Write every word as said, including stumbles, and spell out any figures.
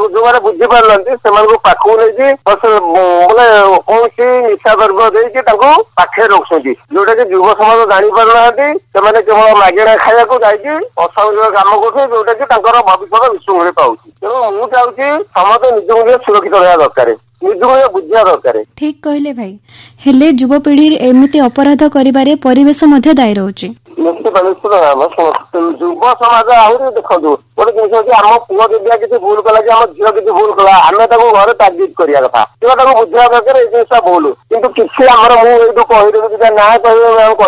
ଯୋଉମାନେ ବୁଝିପାରୁନାହାନ୍ତି ସେମାନଙ୍କୁ ପାଖକୁ ନେଇକି ମାନେ କୌଣସି ନିଶା ଦ୍ରବ୍ୟ ଦେଇକି ତାଙ୍କୁ ପାଖରେ ରଖୁଛନ୍ତି, ଯୋଉଟା କି ଯୁବ ସମାଜ ଜାଣିପାରୁନାହାନ୍ତି। ସେମାନେ କେବଳ ମାଗଣା ଖାଇବାକୁ ଯାଇକି ଅସାମାଜିକ କାମ କରୁଛନ୍ତି, ଯୋଉଟା କି ତାଙ୍କର ଭବିଷ୍ୟତ ବିଶୃଙ୍ଖଳିତ ପାଉଛି। ତେଣୁ ମୁଁ ଚାହୁଁଛି ସମସ୍ତେ ନିଜକୁ ନିଜେ ସୁରକ୍ଷିତ ରହିବା ଦରକାର, ନିଜକୁ ବୁଝିବା ଦରକାର। ଠିକ କହିଲେ ଭାଇ। ହେଲେ ଯୁବପିଢି ଏମିତି ଅପରାଧ କରିବାରେ ପରିବେଶ ମଧ୍ୟ ଦାୟୀ ରହୁଛି। ନିଶ୍ଚିତ ନିଶ୍ଚିତ ଯୁବ ସମାଜ ଆହୁରି ଦେଖନ୍ତୁ, ଗୋଟେ ଜିନିଷ ହଉଛି ଆମ ପୁଅ ଯଦି କିଛି ଭୁଲ କଲା କି ଆମ ଝିଅ କିଛି ଭୁଲ କଲା, ଆମେ ତାକୁ ଘରେ ତାଗିଦ କରିବା କଥା, କିମ୍ବା ତାକୁ ବୁଝିବା ଦରକାର ଏଇ ଜିନିଷ ଭୁଲ। କିନ୍ତୁ କିଛି ଆମର ମୁଁ ଏଇଠୁ କହିଦେବି ନା କହିବେ